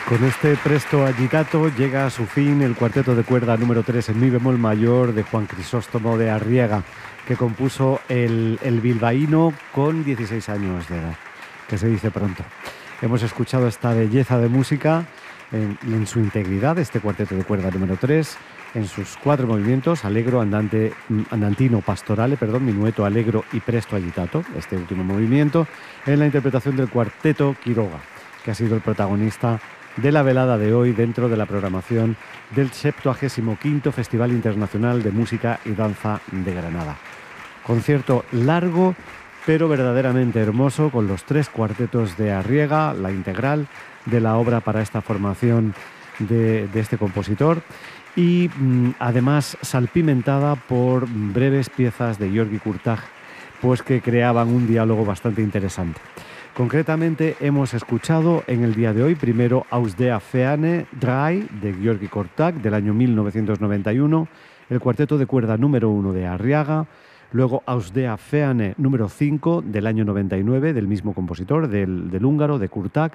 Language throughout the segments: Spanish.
Con este presto agitato llega a su fin el cuarteto de cuerda número 3 en mi bemol mayor de Juan Crisóstomo de Arriaga, que compuso el bilbaíno con 16 años de edad, que se dice pronto. Hemos escuchado esta belleza de música en su integridad, este cuarteto de cuerda número 3, en sus 4 movimientos, allegro, andantino, pastorale, minueto, allegro y presto agitato, este último movimiento, en la interpretación del cuarteto Quiroga, que ha sido el protagonista de la velada de hoy dentro de la programación del 75º Festival Internacional de Música y Danza de Granada. Concierto largo, pero verdaderamente hermoso, con los 3 cuartetos de Arriaga, la integral de la obra para esta formación de este compositor, y además salpimentada por breves piezas de György Kurtág, pues que creaban un diálogo bastante interesante. Concretamente hemos escuchado en el día de hoy primero Aus der Ferne 3 de György Kurtág del año 1991, el cuarteto de cuerda número 1 de Arriaga, luego Aus der Ferne número 5 del año 99 del mismo compositor, del húngaro, de Kurtág,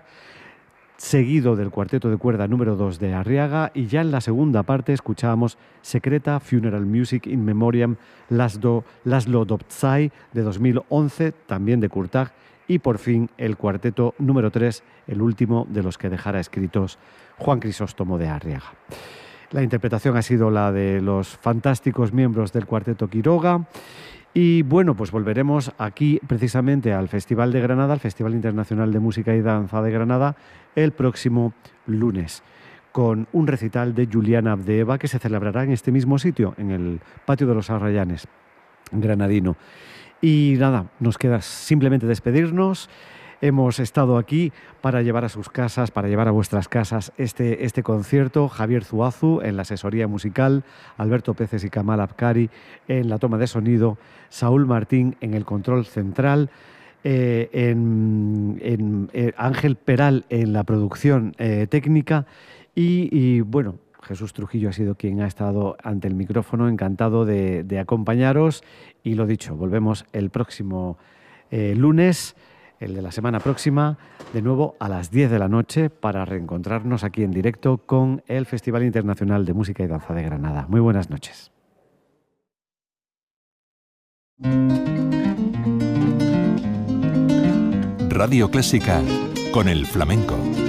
seguido del cuarteto de cuerda número 2 de Arriaga, y ya en la segunda parte escuchábamos Secreta Funeral Music in Memoriam Laszlo Dobzai de 2011, también de Kurtág, y por fin el cuarteto número 3, el último de los que dejara escritos Juan Crisóstomo de Arriaga. La interpretación ha sido la de los fantásticos miembros del cuarteto Quiroga. Y bueno, pues volveremos aquí precisamente al Festival de Granada, al Festival Internacional de Música y Danza de Granada, el próximo lunes, con un recital de Juliana Abdeeva que se celebrará en este mismo sitio, en el Patio de los Arrayanes granadino. Y nada, nos queda simplemente despedirnos. Hemos estado aquí para llevar a sus casas, para llevar a vuestras casas este concierto. Javier Zuazu en la asesoría musical, Alberto Peces y Kamal Abkari en la toma de sonido, Saúl Martín en el control central, Ángel Peral en la producción técnica y bueno, Jesús Trujillo ha sido quien ha estado ante el micrófono. Encantado de acompañaros y lo dicho, volvemos el próximo lunes, el de la semana próxima, de nuevo a las 10 de la noche para reencontrarnos aquí en directo con el Festival Internacional de Música y Danza de Granada. Muy buenas noches. Radio Clásica con el flamenco.